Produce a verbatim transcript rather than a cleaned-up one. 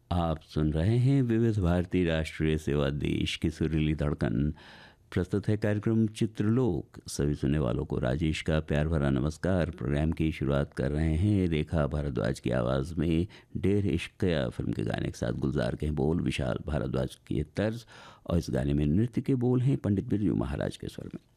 आप सुन रहे हैं विविध भारती राष्ट्रीय सेवा देश की सुरीली धड़कन। प्रस्तुत है कार्यक्रम चित्रलोक। सभी सुनने वालों को राजेश का प्यार भरा नमस्कार। प्रोग्राम की शुरुआत कर रहे हैं रेखा भारद्वाज की आवाज़ में डेर इश्क़या फिल्म के गाने के साथ। गुलजार के बोल विशाल भारद्वाज की तर्ज और इस गाने में नृत्य के बोल हैं पंडित बिरजू महाराज के स्वर में।